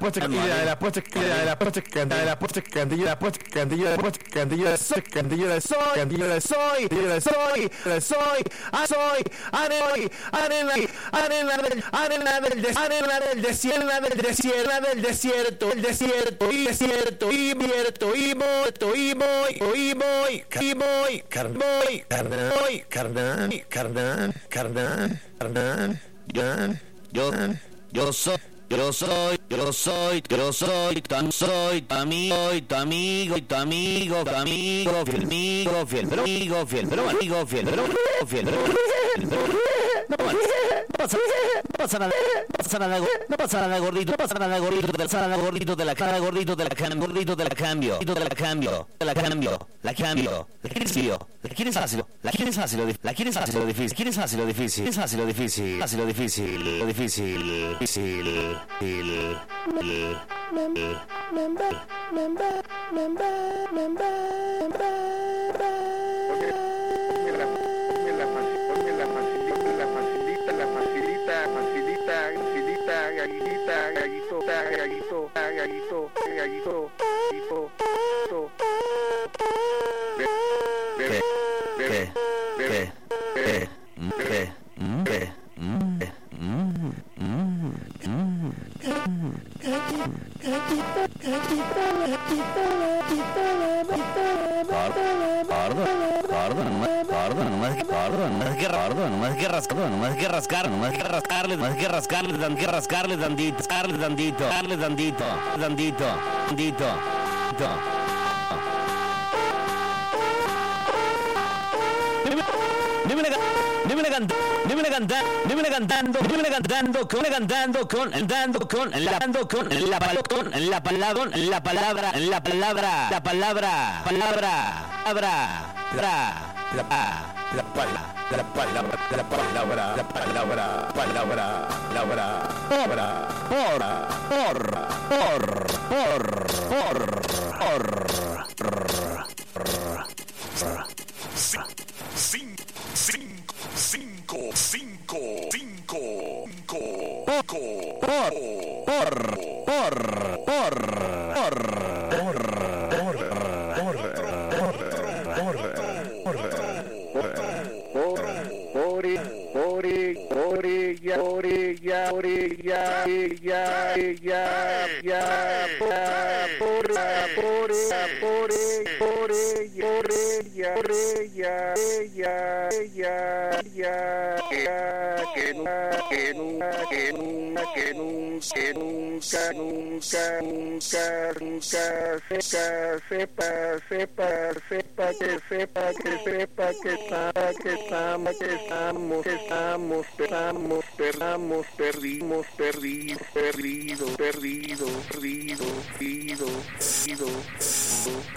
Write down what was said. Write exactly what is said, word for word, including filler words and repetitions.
puesta candilla de la puesta candilla de la puesta candilla de la puesta candilla de la puesta candilla de la puesta candilla de soy candilla de soy candilla de soy candilla de soy de soy a soy arena arena arena del arena del des- arena del desierto del desierto del desierto el desierto y desierto y vierto y muerto y voy y voy y voy carboy carboy cardan cardan cardan cardan yo yo soy Yo soy, yo soy, yo soy, tan soy, tu amigo, tu amigo, tu amigo, tu amigo, fiel, amigo, fiel, pero amigo, fiel, pero amigo, fiel, pero fiel, pero no pasa, no pasa nada, no pasa nada, no pasa nada gordito, no pasa nada gordito, no pasa nada gordito de la cara, gordito de la cara, gordito de la cambio, gordito de la cambio, de la cambio, la cambio, la quieres frío, la quieres ácido, la quieres ácido, la quieres ácido difícil, quieres ácido difícil, quieres ácido difícil, ácido difícil, lo difícil, difícil. El, el, member, member, member, member, member, la facilita, la facilita, la facilita, facilita, facilita, gallita, gallito, gallito, gallito, gallito, gallito, ¿Qué? ¿Qué? ¿Qué? ¿Qué? ¿Qué? ¿Qué? Gordo, gordo, no más que gordo, no más que gordo, no más que rascar, no más que rascar, no más que rascarle, no más que rascarle, dan que rascarle dandito, rascarle dandito, rascarle dandito, dandito, dandito, dandito. Dímele cantando, dímele cantando, dímele cantando, dímele cantando, con cantando, con dando, con la dando, con la palabra, con la palabra, la palabra, la palabra, la palabra, palabra, palabra, la la la palabra, la palabra, la palabra, la palabra, palabra, palabra, palabra, por, por, por, por, por, por, Cinco, cinco, cinco, cinco, cinco, cinco, por, por, por, por, orilla, orilla, orilla, ya, ya, ya, por, por, por, por, orilla, orilla, ya, ya, ya, que nunca, que nunca, que nunca, que nunca, nunca, nunca, nunca, sepa, sepa, sepa, sepa, que sepa, que sepa, que está, que estamos, que estamos, que estamos, estamos, perdamos, perdimos, perdidos, perdidos, perdidos, perdidos, perdidos, perdidos.